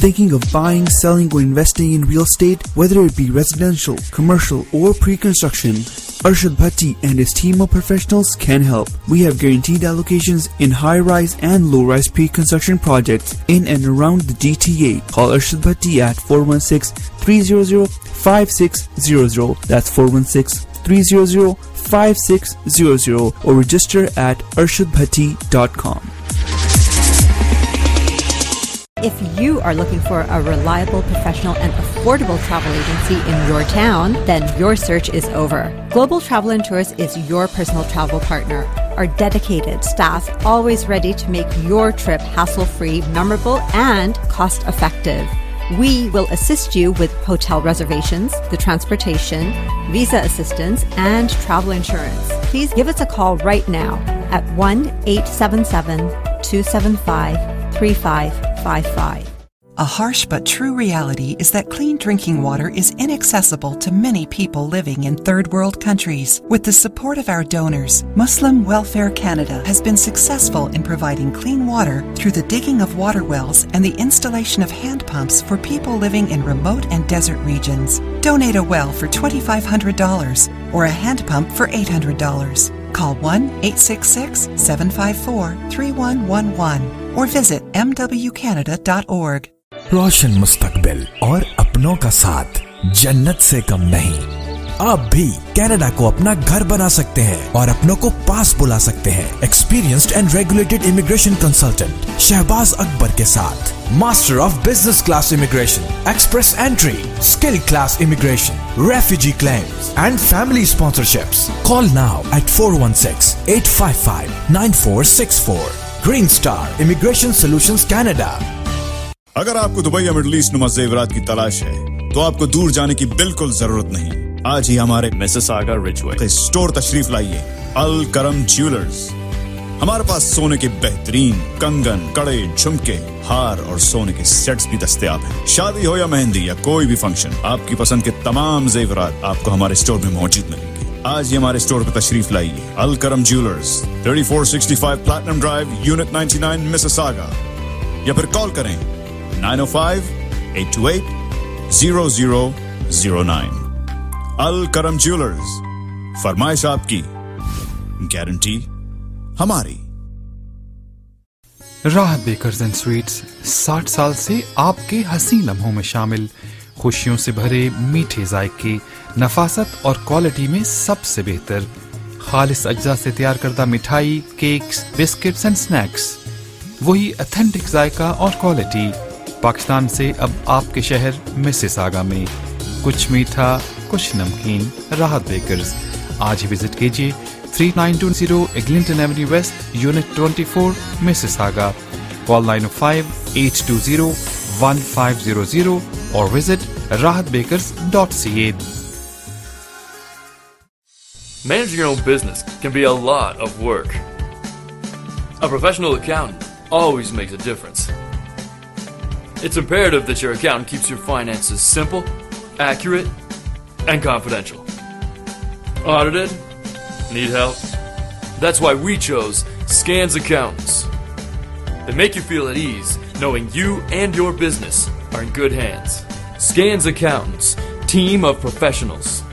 Thinking of buying, selling, or investing in real estate, whether it be residential, commercial, or pre-construction? Arshad Bhatti and his team of professionals can help. We have guaranteed allocations in high-rise and low-rise pre-construction projects in and around the GTA. Call Arshad Bhatti at 416-300-5600. That's 416-300-5600 or register at arshadbhatti.com. If you are looking for a reliable, professional, and affordable travel agency in your town, then your search is over. Global Travel and Tours is your personal travel partner. Our dedicated staff always ready to make your trip hassle-free, memorable, and cost-effective. We will assist you with hotel reservations, the transportation, visa assistance, and travel insurance. Please give us a call right now at 1-877-275-3555. A harsh but true reality is that clean drinking water is inaccessible to many people living in third world countries. With the support of our donors, Muslim Welfare Canada has been successful in providing clean water through the digging of water wells and the installation of hand pumps for people living in remote and desert regions. Donate a well for $2,500 or a hand pump for $800. Call 1-866-754-3111 or visit mwcanada.org. रोशन मुस्तकबिल और अपनों का साथ जन्नत से कम नहीं। आप भी कनाडा को अपना घर बना सकते हैं और अपनों को पास बुला सकते हैं। Experienced and regulated immigration consultant Shahbaz Akbar के साथ master of business class immigration, express entry, skill class immigration, refugee claims and family sponsorships. Call now at 416-855-9464. Green star immigration solutions Canada. अगर आपको दुबई या मिडिल ईस्ट नुमा ज़ेवरात की तलाश है तो आपको दूर जाने की बिल्कुल जरूरत नहीं। आज ही हमारे मिसिसागा रिजवे स्टोर तशरीफ लाइए। अल करम ज्वेलर्स। हमारे पास सोने के बेहतरीन कंगन, कड़े, झुमके, हार और सोने के सेट्स भी दस्तयाब हैं। शादी हो या मेहंदी या कोई भी फंक्शन, आपकी पसंद के तमाम ज़ेवरात आपको हमारे स्टोर में मौजूद मिलेंगे। आज ही हमारे स्टोर पर तशरीफ लाइए। अल करम jewellers, 3465 platinum drive, unit 99, Mississauga. या फिर कॉल करें 905-828-0009। अल करम ज्वेलर्स, फरमाइश आपकी, गारंटी हमारी। राहत बेकर्स एंड स्वीट्स 60 साल से आपके हसीन लम्हों में शामिल, खुशियों से भरे मीठे जायके, नफासत और क्वालिटी में सबसे बेहतर, खालिस अज्जा से तैयार करदा मिठाई, केक्स, बिस्किट्स एंड स्नैक्स, वही ऑथेंटिक जायका और क्वालिटी। पाकिस्तान से अब आपके शहर मिसिसागा में कुछ मीठा कुछ नमकीन। राहत बेकर्स, आज ही विजिट कीजिए 3920 Eglinton Avenue waste, unit 24, Mississauga. Call 905-820-1500 और visit rahatbakers.ca. Managing your own business can be a lot of work. A professional accountant always makes a difference. It's imperative that your accountant keeps your finances simple, accurate, and confidential. Audited? Need help? That's why we chose Scans Accountants. They make you feel at ease knowing you and your business are in good hands. Scans Accountants, team of professionals.